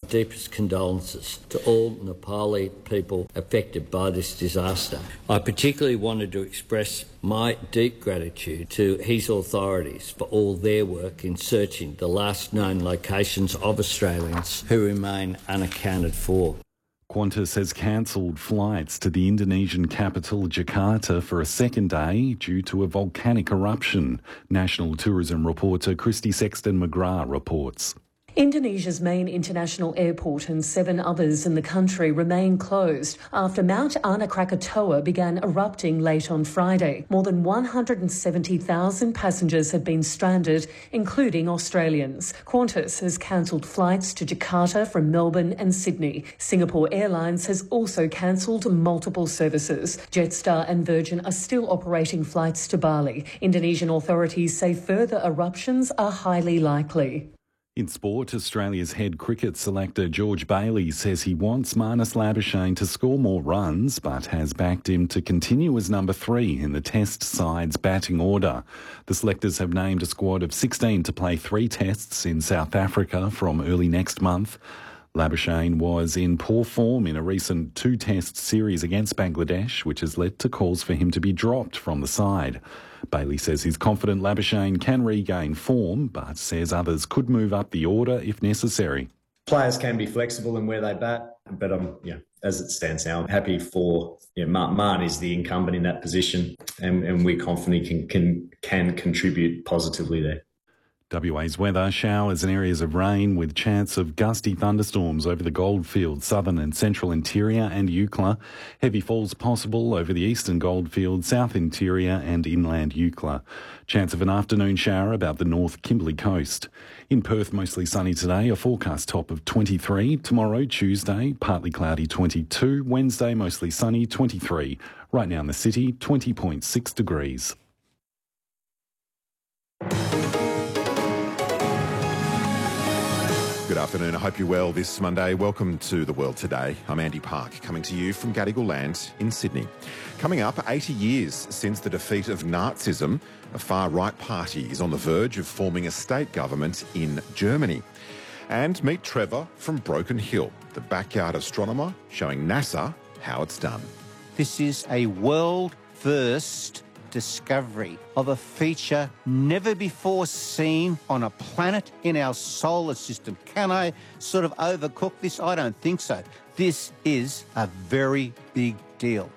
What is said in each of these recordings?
Deepest condolences to all Nepali people affected by this disaster. I particularly wanted to express my deep gratitude to his authorities for all their work in searching the last known locations of Australians who remain unaccounted for. Qantas has cancelled flights to the Indonesian capital Jakarta for a second day due to a volcanic eruption. National tourism reporter Christy Sexton-McGrath reports. Indonesia's main international airport and 7 others in the country remain closed after Mount Anak Krakatoa began erupting late on Friday. More than 170,000 passengers have been stranded, including Australians. Qantas has cancelled flights to Jakarta from Melbourne and Sydney. Singapore Airlines has also cancelled multiple services. Jetstar and Virgin are still operating flights to Bali. Indonesian authorities say further eruptions are highly likely. In sport, Australia's head cricket selector George Bailey says he wants Marnus Labuschagne to score more runs, but has backed him to continue as number 3 in the Test side's batting order. The selectors have named a squad of 16 to play 3 tests in South Africa from early next month. Labuschagne was in poor form in a recent 2-test series against Bangladesh, which has led to calls for him to be dropped from the side. Bailey says he's confident Labuschagne can regain form, but says others could move up the order if necessary. Players can be flexible in where they bat, but as it stands now, I'm happy for Marn is the incumbent in that position, and we're confident he can contribute positively there. WA's weather, showers and areas of rain with chance of gusty thunderstorms over the Goldfields, southern and central interior and Eucla. Heavy falls possible over the eastern Goldfields, south interior and inland Eucla. Chance of an afternoon shower about the north Kimberley coast. In Perth, mostly sunny today, a forecast top of 23. Tomorrow, Tuesday, partly cloudy 22. Wednesday, mostly sunny 23. Right now in the city, 20.6 degrees. Good afternoon. I hope you're well this Monday. Welcome to The World Today. I'm Andy Park, coming to you from Gadigal Land in Sydney. Coming up, 80 years since the defeat of Nazism, a far-right party is on the verge of forming a state government in Germany. And meet Trevor from Broken Hill, the backyard astronomer showing NASA how it's done. This is a world-first discovery of a feature never before seen on a planet in our solar system. Can I sort of overcook this? I don't think so. This is a very big deal.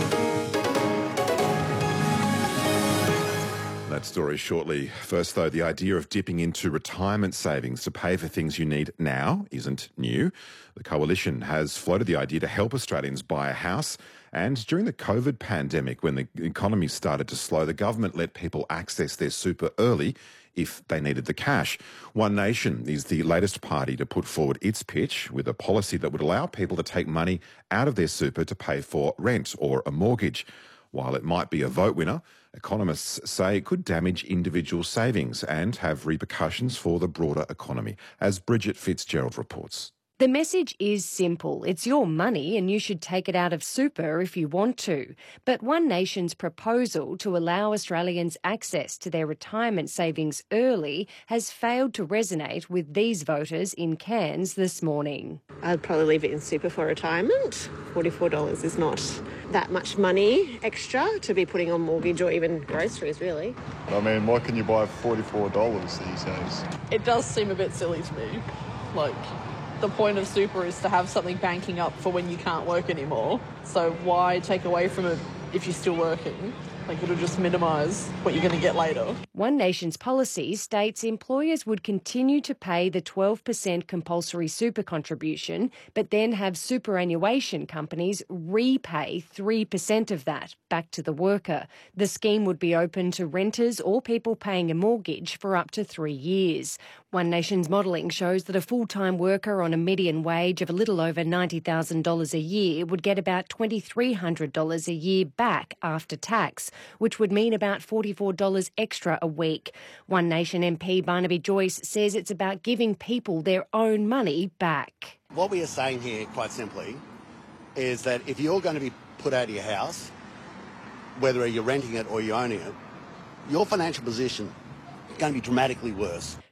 That story shortly. First, though, the idea of dipping into retirement savings to pay for things you need now isn't new. The Coalition has floated the idea to help Australians buy a house. And during the COVID pandemic, when the economy started to slow, the government let people access their super early if they needed the cash. One Nation is the latest party to put forward its pitch with a policy that would allow people to take money out of their super to pay for rent or a mortgage. While it might be a vote winner, economists say it could damage individual savings and have repercussions for the broader economy, as Bridget Fitzgerald reports. The message is simple. It's your money and you should take it out of super if you want to. But One Nation's proposal to allow Australians access to their retirement savings early has failed to resonate with these voters in Cairns this morning. I'd probably leave it in super for retirement. $44 is not that much money extra to be putting on mortgage or even groceries, really. I mean, why can you buy $44 these days? It does seem a bit silly to me. The point of super is to have something banking up for when you can't work anymore. So why take away from it if you're still working? It'll just minimise what you're going to get later. One Nation's policy states employers would continue to pay the 12% compulsory super contribution, but then have superannuation companies repay 3% of that back to the worker. The scheme would be open to renters or people paying a mortgage for up to 3 years. One Nation's modelling shows that a full-time worker on a median wage of a little over $90,000 a year would get about $2,300 a year back after tax, which would mean about $44 extra a week. One Nation MP Barnaby Joyce says it's about giving people their own money back. What we are saying here, quite simply, is that if you're going to be put out of your house, whether you're renting it or you're owning it, your financial position is going to be dramatically worse.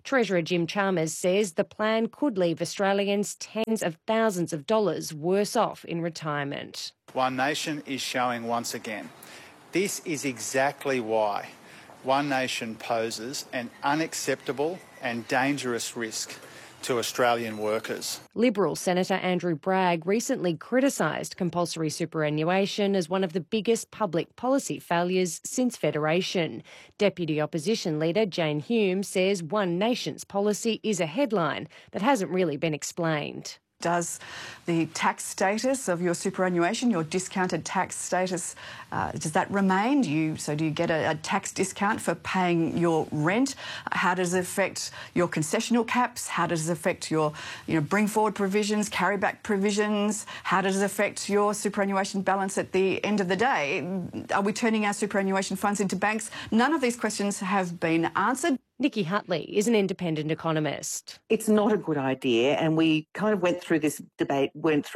Treasurer Jim Chalmers says the plan could leave Australians tens of thousands of dollars worse off in retirement. One Nation is showing once again. This is exactly why One Nation poses an unacceptable and dangerous risk to Australian workers. Liberal Senator Andrew Bragg recently criticised compulsory superannuation as one of the biggest public policy failures since Federation. Deputy Opposition Leader Jane Hume says One Nation's policy is a headline that hasn't really been explained. Does the tax status of your superannuation, your discounted tax status, does that remain? Do you get a tax discount for paying your rent? How does it affect your concessional caps? How does it affect your bring forward provisions, carry back provisions? How does it affect your superannuation balance at the end of the day? Are we turning our superannuation funds into banks? None of these questions have been answered. Nikki Hutley is an independent economist. It's not a good idea, and we kind of went through this debate,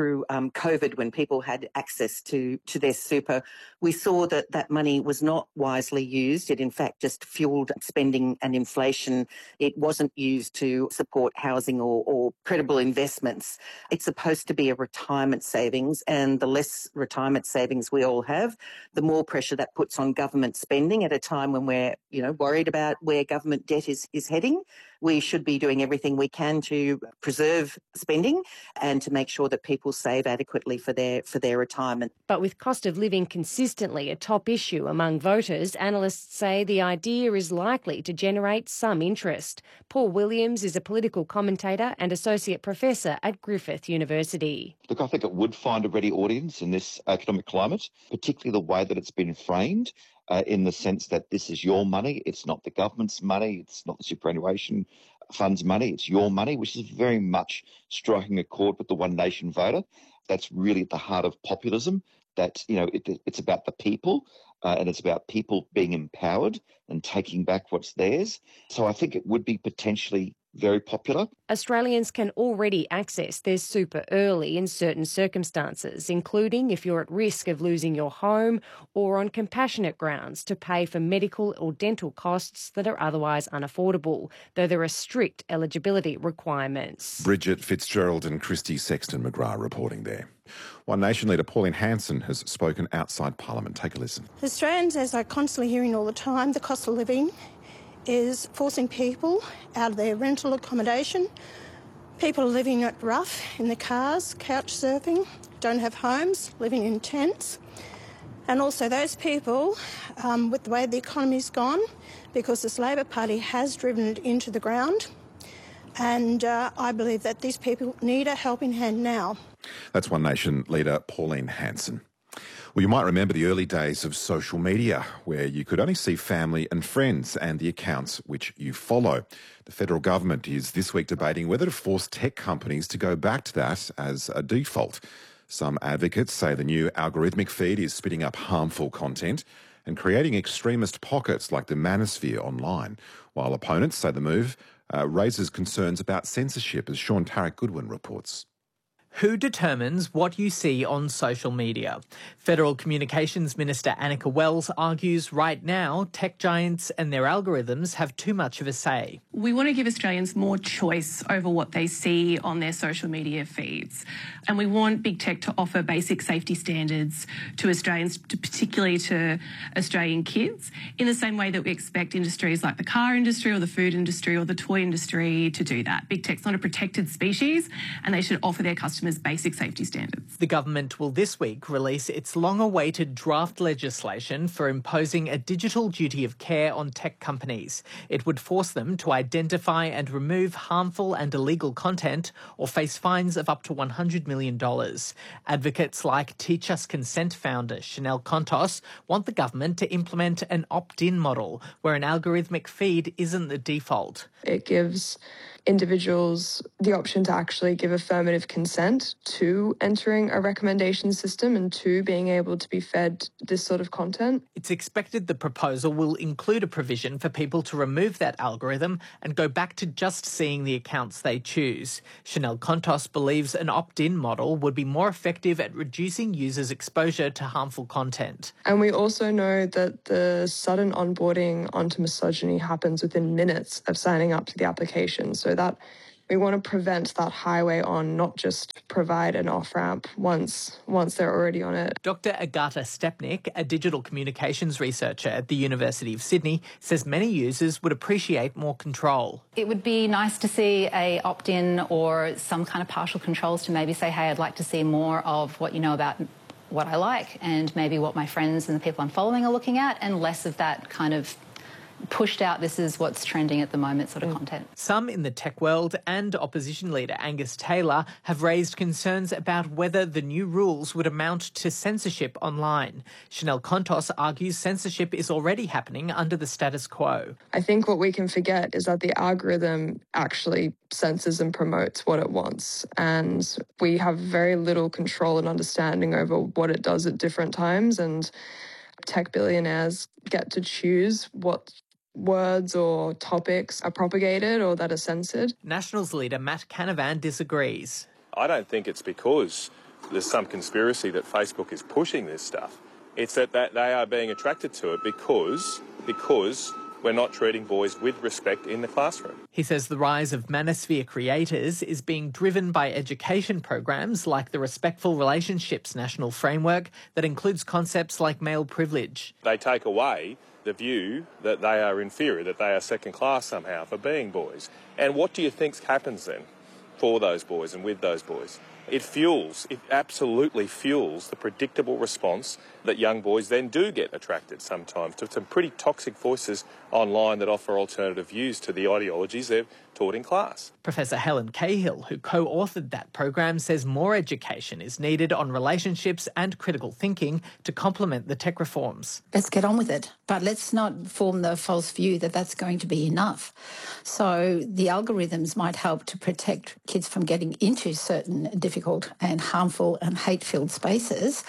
COVID when people had access to their super. We saw that money was not wisely used. It in fact just fuelled spending and inflation. It wasn't used to support housing or credible investments. It's supposed to be a retirement savings, and the less retirement savings we all have, the more pressure that puts on government spending at a time when we're worried about where government debt is heading. We should be doing everything we can to preserve spending and to make sure that people save adequately for their retirement. But with cost of living consistently a top issue among voters, analysts say the idea is likely to generate some interest. Paul Williams is a political commentator and associate professor at Griffith University. Look, I think it would find a ready audience in this economic climate, particularly the way that it's been framed. In the sense that this is your money, it's not the government's money, it's not the superannuation fund's money, it's your money, which is very much striking a chord with the One Nation voter. That's really at the heart of populism, that, it's about the people and it's about people being empowered and taking back what's theirs. So I think it would be potentially very popular. Australians can already access their super early in certain circumstances, including if you're at risk of losing your home or on compassionate grounds to pay for medical or dental costs that are otherwise unaffordable, though there are strict eligibility requirements. Bridget Fitzgerald and Christy Sexton-McGrath reporting there. One Nation leader Pauline Hanson has spoken outside Parliament. Take a listen. Australians, as I'm constantly hearing all the time, the cost of living is forcing people out of their rental accommodation. People are living at rough in their cars, couch surfing, don't have homes, living in tents. And also those people, with the way the economy's gone, because this Labor Party has driven it into the ground, and I believe that these people need a helping hand now. That's One Nation leader Pauline Hanson. Well, you might remember the early days of social media, where you could only see family and friends and the accounts which you follow. The federal government is this week debating whether to force tech companies to go back to that as a default. Some advocates say the new algorithmic feed is spitting up harmful content and creating extremist pockets like the manosphere online, while opponents say the move raises concerns about censorship, as Sean Tarrant-Goodwin reports. Who determines what you see on social media? Federal Communications Minister Annika Wells argues right now tech giants and their algorithms have too much of a say. We want to give Australians more choice over what they see on their social media feeds. And we want big tech to offer basic safety standards to Australians, particularly to Australian kids, in the same way that we expect industries like the car industry or the food industry or the toy industry to do that. Big tech's not a protected species, and they should offer their customers basic safety standards. The government will this week release its long-awaited draft legislation for imposing a digital duty of care on tech companies. It would force them to identify and remove harmful and illegal content or face fines of up to $100 million. Advocates like Teach Us Consent founder Chanel Contos want the government to implement an opt-in model where an algorithmic feed isn't the default. It gives individuals the option to actually give affirmative consent to entering a recommendation system and to being able to be fed this sort of content. It's expected the proposal will include a provision for people to remove that algorithm and go back to just seeing the accounts they choose. Chanel Contos believes an opt-in model would be more effective at reducing users' exposure to harmful content. And we also know that the sudden onboarding onto misogyny happens within minutes of signing up to the application, so that we want to prevent that highway on, not just provide an off-ramp once they're already on it. Dr. Agata Stepnik, a digital communications researcher at the University of Sydney, says many users would appreciate more control. It would be nice to see a opt-in or some kind of partial controls to maybe say, hey, I'd like to see more of what you know about what I like and maybe what my friends and the people I'm following are looking at, and less of that kind of pushed out, this is what's trending at the moment sort of content. Some in the tech world and opposition leader Angus Taylor have raised concerns about whether the new rules would amount to censorship online. Chanel Contos argues censorship is already happening under the status quo. I think what we can forget is that the algorithm actually censors and promotes what it wants, and we have very little control and understanding over what it does at different times, and tech billionaires get to choose what words or topics are propagated or that are censored. Nationals leader Matt Canavan disagrees. I don't think it's because there's some conspiracy that Facebook is pushing this stuff. It's that they are being attracted to it because we're not treating boys with respect in the classroom. He says the rise of manosphere creators is being driven by education programs like the Respectful Relationships National Framework that includes concepts like male privilege. They take away the view that they are inferior, that they are second class somehow for being boys. And what do you think happens then for those boys and with those boys? It absolutely fuels the predictable response that young boys then do get attracted sometimes to some pretty toxic voices online that offer alternative views to the ideologies they're taught in class. Professor Helen Cahill, who co-authored that program, says more education is needed on relationships and critical thinking to complement the tech reforms. Let's get on with it, but let's not form the false view that that's going to be enough. So the algorithms might help to protect kids from getting into certain difficult and harmful and hate-filled spaces,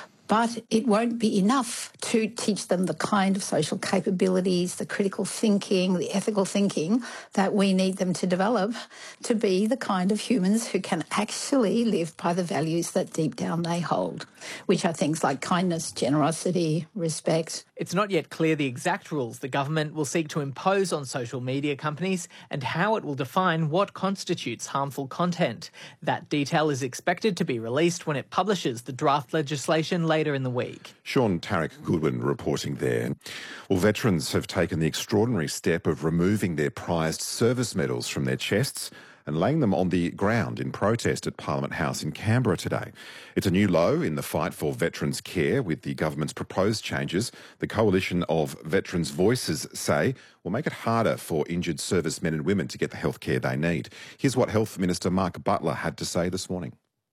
but it won't be enough to teach them the kind of social capabilities, the critical thinking, the ethical thinking that we need them to develop to be the kind of humans who can actually live by the values that deep down they hold, which are things like kindness, generosity, respect. It's not yet clear the exact rules the government will seek to impose on social media companies and how it will define what constitutes harmful content. That detail is expected to be released when it publishes the draft legislation later in the week. Sean Tarek Goodwin reporting there. Well, veterans have taken the extraordinary step of removing their prized service medals from their chests and laying them on the ground in protest at Parliament House in Canberra today. It's a new low in the fight for veterans' care. With the government's proposed changes, the Coalition of Veterans' Voices say will make it harder for injured servicemen and women to get the health care they need. Here's what Health Minister Mark Butler had to say this morning.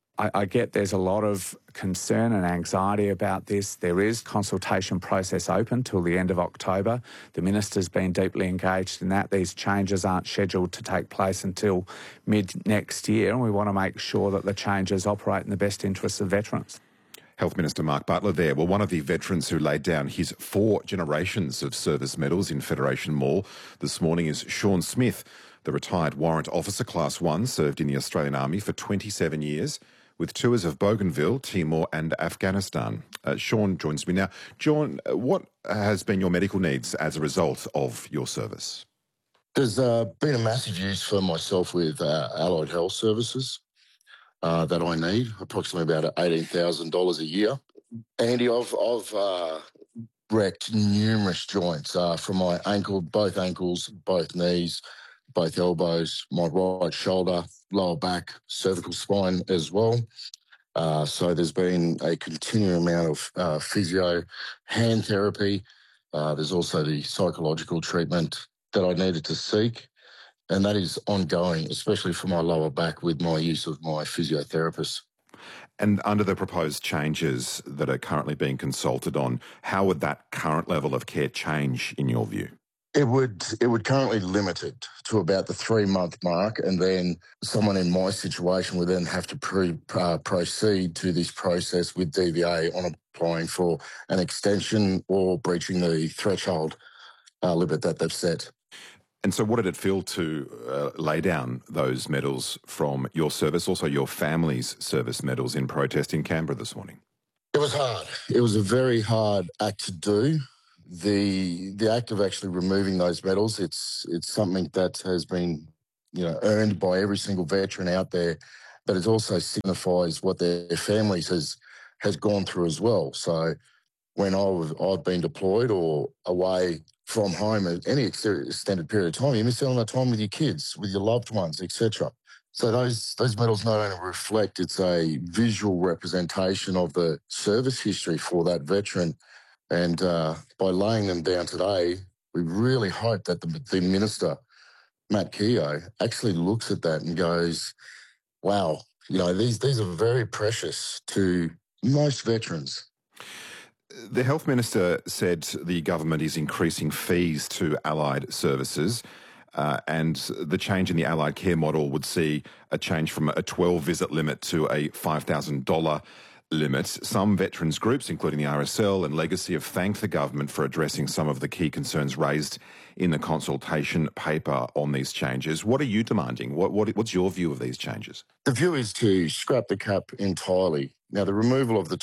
I get there's a lot of concern and anxiety about this. There is consultation process open till the end of October. The Minister's been deeply engaged in that. These changes aren't scheduled to take place until mid-next year, and we want to make sure that the changes operate in the best interests of veterans. Health Minister Mark Butler there. Well, one of the veterans who laid down his 4 generations of service medals in Federation Mall this morning is Sean Smith. The retired warrant officer, Class 1, served in the Australian Army for 27 years. With tours of Bougainville, Timor and Afghanistan. Sean joins me now. John, what has been your medical needs as a result of your service? There's been a massive use for myself with allied health services that I need, approximately about $18,000 a year. Andy, I've wrecked numerous joints from my ankle, both ankles, both knees, both elbows, my right shoulder, lower back, cervical spine as well. So there's been a continuing amount of physio, hand therapy. There's also the psychological treatment that I needed to seek, and that is ongoing, especially for my lower back with my use of my physiotherapist. And under the proposed changes that are currently being consulted on, how would that current level of care change in your view? It would currently limit it to about the 3-month mark, and then someone in my situation would then have to proceed to this process with DVA on applying for an extension or breaching the threshold limit that they've set. And so what did it feel to lay down those medals from your service, also your family's service medals in protest in Canberra this morning? It was hard. It was a very hard act to do. The act of actually removing those medals, it's something that has been, earned by every single veteran out there, but it also signifies what their families has gone through as well. So when I've been deployed or away from home at any extended period of time, you miss out on that time with your kids, with your loved ones, etc. So those medals not only reflect, it's a visual representation of the service history for that veteran. And by laying them down today, we really hope that the Minister, Matt Keogh, actually looks at that and goes, wow, these are very precious to most veterans. The Health Minister said the government is increasing fees to allied services, and the change in the allied care model would see a change from a 12-visit limit to a $5,000 limit. Some veterans groups, including the RSL and Legacy, have thanked the government for addressing some of the key concerns raised in the consultation paper on these changes. What are you demanding? What's your view of these changes? The view is to scrap the cap entirely. Now, the removal of the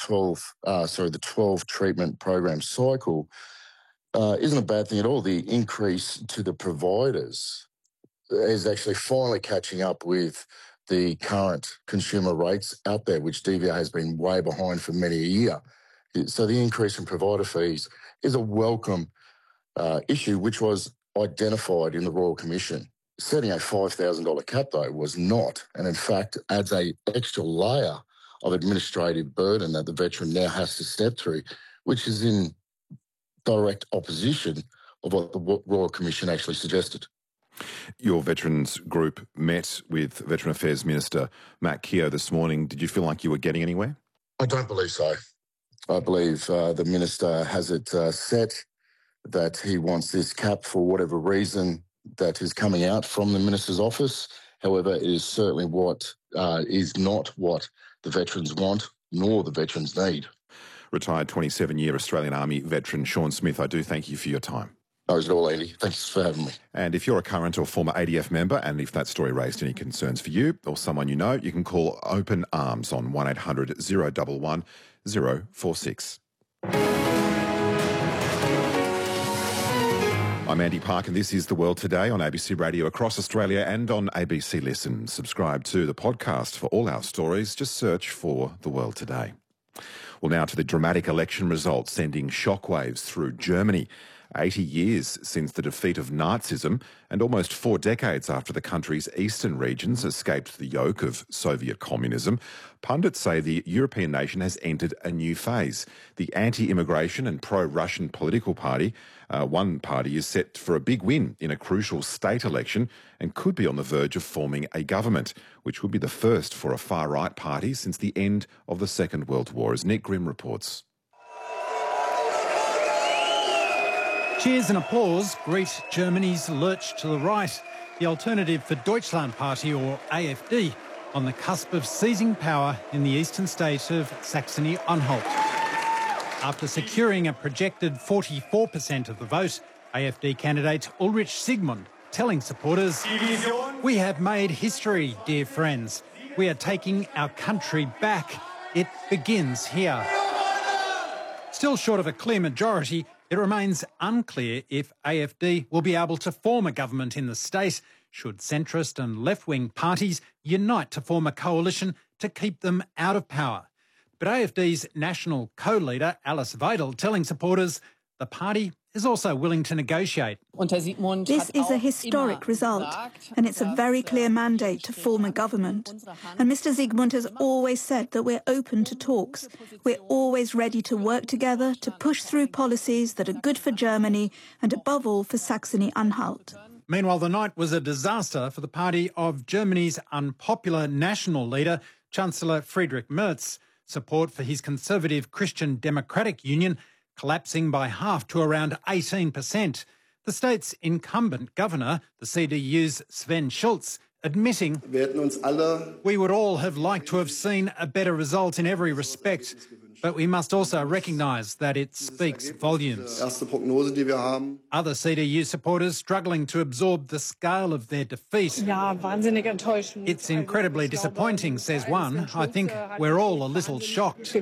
12 treatment program cycle isn't a bad thing at all. The increase to the providers is actually finally catching up with the current consumer rates out there, which DVA has been way behind for many a year. So the increase in provider fees is a welcome issue, which was identified in the Royal Commission. Setting a $5,000 cap, though, was not, and in fact adds an extra layer of administrative burden that the veteran now has to step through, which is in direct opposition of what the Royal Commission actually suggested. Your veterans group met with Veteran Affairs Minister Matt Keogh this morning. Did you feel like you were getting anywhere? I don't believe so. I believe the Minister has it set that he wants this cap for whatever reason that is coming out from the Minister's office. However, it is certainly is not what the veterans want, nor the veterans need. Retired 27-year Australian Army veteran Sean Smith, I do thank you for your time. No worries at all, Andy. Thanks for having me. And if you're a current or former ADF member, and if that story raised any concerns for you or someone you know, you can call Open Arms on 1800 011 046. I'm Andy Park, and this is The World Today on ABC Radio across Australia and on ABC Listen. Subscribe to the podcast for all our stories. Just search for The World Today. Well, now to the dramatic election results sending shockwaves through Germany. 80 years since the defeat of Nazism and almost 4 decades after the country's eastern regions escaped the yoke of Soviet communism, pundits say the European nation has entered a new phase. The anti-immigration and pro-Russian political party, one party, is set for a big win in a crucial state election and could be on the verge of forming a government, which would be the first for a far-right party since the end of the Second World War, as Nick Grimm reports. Cheers and applause greet Germany's lurch to the right, the Alternative for Deutschland Party, or AfD, on the cusp of seizing power in the eastern state of Saxony-Anhalt. After securing a projected 44% of the vote, AfD candidate Ulrich Sigmund telling supporters, "We have made history, dear friends. We are taking our country back. It begins here." Still short of a clear majority, it remains unclear if AfD will be able to form a government in the state should centrist and left-wing parties unite to form a coalition to keep them out of power. But AfD's national co-leader, Alice Weidel, telling supporters the party is also willing to negotiate. This is a historic result, and it's a very clear mandate to form a government. And Mr. Sigmund has always said that we're open to talks. We're always ready to work together to push through policies that are good for Germany and, above all, for Saxony-Anhalt. Meanwhile, the night was a disaster for the party of Germany's unpopular national leader, Chancellor Friedrich Merz. Support for his conservative Christian Democratic Union collapsing by half to around 18%. The state's incumbent governor, the CDU's Sven Schulze, admitting we would all have liked to have seen a better result in every respect, but we must also recognise that it speaks volumes. Other CDU supporters struggling to absorb the scale of their defeat. It's incredibly disappointing, says one. I think we're all a little shocked.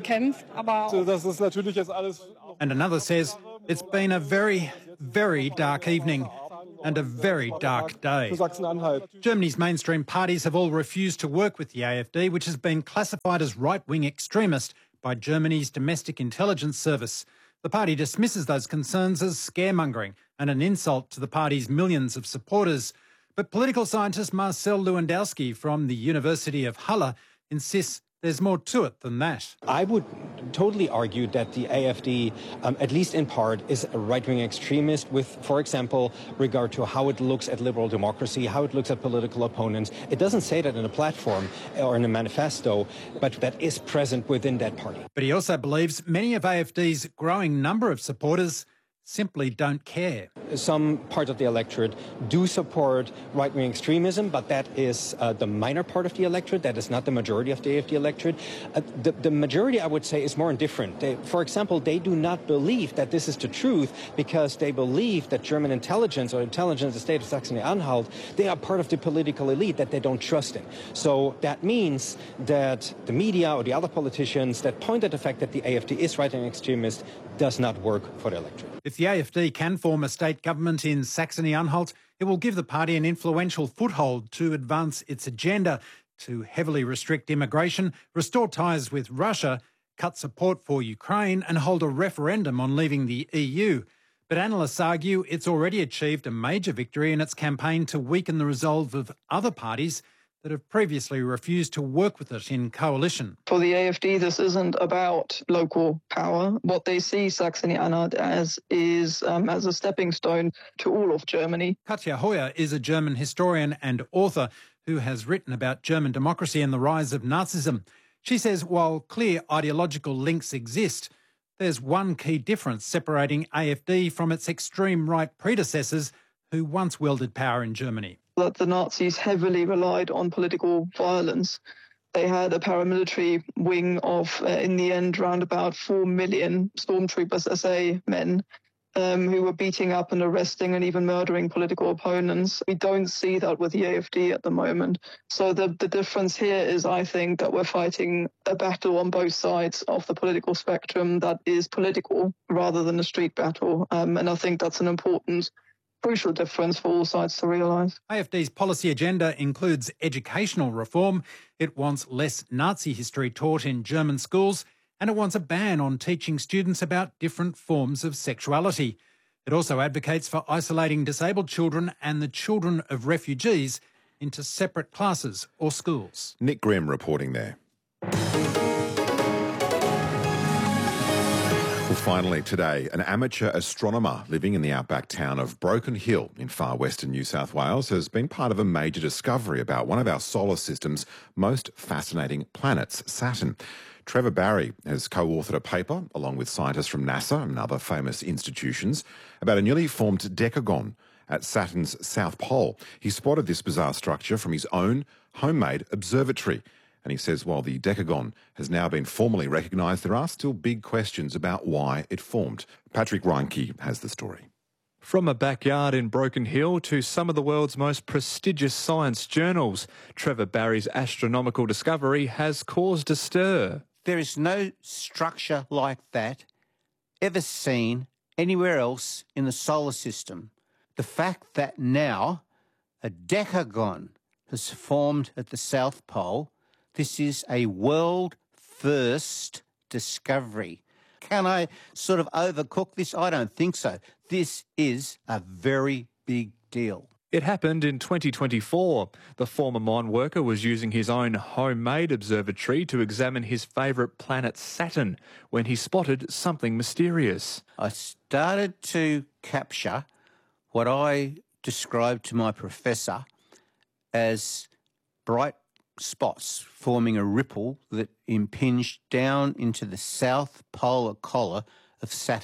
And another says it's been a very, very dark evening and a very dark day. Germany's mainstream parties have all refused to work with the AfD, which has been classified as right-wing extremist by Germany's domestic intelligence service. The party dismisses those concerns as scaremongering and an insult to the party's millions of supporters. But political scientist Marcel Lewandowski from the University of Halle insists there's more to it than that. I would totally argue that the AfD, at least in part, is a right-wing extremist with, for example, regard to how it looks at liberal democracy, how it looks at political opponents. It doesn't say that in a platform or in a manifesto, but that is present within that party. But he also believes many of AfD's growing number of supporters simply don't care. Some part of the electorate do support right-wing extremism, but that is the minor part of the electorate. That is not the majority of the AfD electorate. The majority, I would say, is more indifferent. For example, they do not believe that this is the truth because they believe that German intelligence or intelligence, the state of Saxony-Anhalt, they are part of the political elite that they don't trust in. So that means that the media or the other politicians that point at the fact that the AfD is right-wing extremist does not work for the electorate. If the AfD can form a state government in Saxony-Anhalt, it will give the party an influential foothold to advance its agenda to heavily restrict immigration, restore ties with Russia, cut support for Ukraine and hold a referendum on leaving the EU. But analysts argue it's already achieved a major victory in its campaign to weaken the resolve of other parties that have previously refused to work with it in coalition. For the AfD, this isn't about local power. What they see Saxony-Anhalt as is as a stepping stone to all of Germany. Katja Heuer is a German historian and author who has written about German democracy and the rise of Nazism. She says while clear ideological links exist, there's one key difference separating AfD from its extreme right predecessors who once wielded power in Germany. That the Nazis heavily relied on political violence. They had a paramilitary wing of, in the end, around about 4 million stormtroopers, SA men, who were beating up and arresting and even murdering political opponents. We don't see that with the AfD at the moment. So the difference here is, I think, that we're fighting a battle on both sides of the political spectrum that is political rather than a street battle. And I think that's an important crucial difference for all sides to realise. AfD's policy agenda includes educational reform. It wants less Nazi history taught in German schools, and it wants a ban on teaching students about different forms of sexuality. It also advocates for isolating disabled children and the children of refugees into separate classes or schools. Nick Grimm reporting there. Well, finally today, an amateur astronomer living in the outback town of Broken Hill in far western New South Wales has been part of a major discovery about one of our solar system's most fascinating planets, Saturn. Trevor Barry has co-authored a paper, along with scientists from NASA and other famous institutions, about a newly formed decagon at Saturn's south pole. He spotted this bizarre structure from his own homemade observatory. And he says while the decagon has now been formally recognised, there are still big questions about why it formed. Patrick Reinke has the story. From a backyard in Broken Hill to some of the world's most prestigious science journals, Trevor Barry's astronomical discovery has caused a stir. There is no structure like that ever seen anywhere else in the solar system. The fact that now a decagon has formed at the South Pole, this is a world first discovery. Can I sort of overcook this? I don't think so. This is a very big deal. It happened in 2024. The former mine worker was using his own homemade observatory to examine his favourite planet Saturn when he spotted something mysterious. I started to capture what I described to my professor as bright spots forming a ripple that impinged down into the south polar collar of Saturn.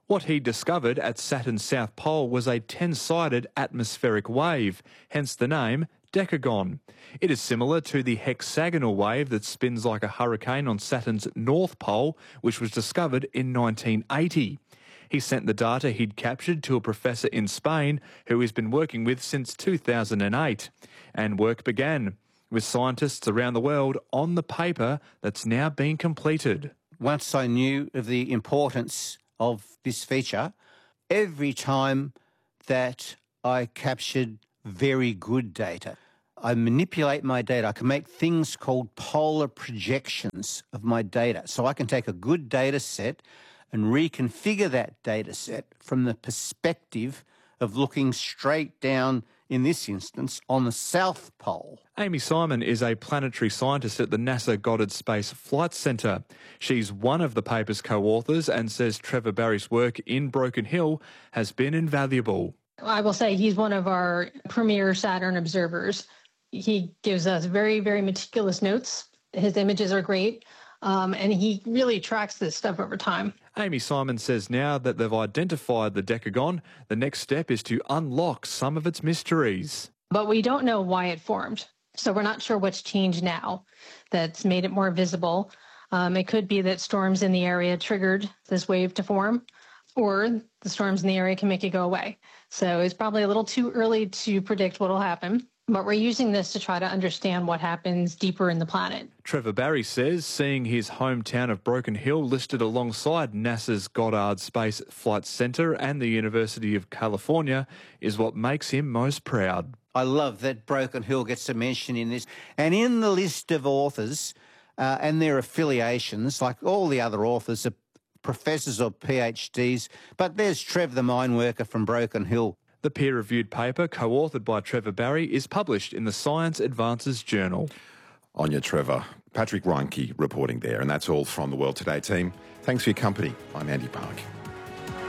What he discovered at Saturn's south pole was a 10-sided atmospheric wave, hence the name Decagon. It is similar to the hexagonal wave that spins like a hurricane on Saturn's north pole, which was discovered in 1980. He sent the data he'd captured to a professor in Spain who he's been working with since 2008. And work began, with scientists around the world on the paper that's now been completed. Once I knew of the importance of this feature, every time that I captured very good data, I manipulate my data. I can make things called polar projections of my data. So I can take a good data set and reconfigure that data set from the perspective of looking straight down, in this instance, on the South Pole. Amy Simon is a planetary scientist at the NASA Goddard Space Flight Centre. She's one of the paper's co-authors and says Trevor Barry's work in Broken Hill has been invaluable. I will say he's one of our premier Saturn observers. He gives us very, very meticulous notes. His images are great, and he really tracks this stuff over time. Amy Simon says now that they've identified the Decagon, the next step is to unlock some of its mysteries. But we don't know why it formed, so we're not sure what's changed now that's made it more visible. It could be that storms in the area triggered this wave to form, or the storms in the area can make it go away. So it's probably a little too early to predict what will happen, but we're using this to try to understand what happens deeper in the planet. Trevor Barry says seeing his hometown of Broken Hill listed alongside NASA's Goddard Space Flight Center and the University of California is what makes him most proud. I love that Broken Hill gets a mention in this. And in the list of authors and their affiliations, like all the other authors are professors or PhDs, but there's Trev the mine worker from Broken Hill. The peer-reviewed paper, co-authored by Trevor Barry, is published in the Science Advances Journal. On your Trevor. Patrick Reinke reporting there. And that's all from the World Today team. Thanks for your company. I'm Andy Park.